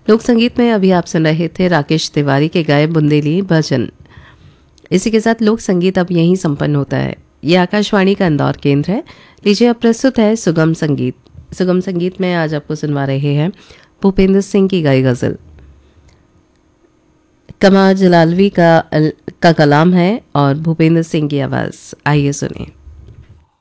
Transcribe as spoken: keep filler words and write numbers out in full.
लोक संगीत में अभी आप सुन रहे थे राकेश तिवारी के गाए बुंदेली भजन। इसी के साथ लोक संगीत अब यहीं संपन्न होता है। ये आकाशवाणी का इंदौर केंद्र है। लीजिए अब प्रस्तुत है सुगम संगीत। सुगम संगीत में आज आपको सुनवा रहे हैं भूपेंद्र सिंह की गाई गजल। कमाल जलालवी का का कलाम है और भूपेंद्र सिंह की आवाज़। आइए सुनिए।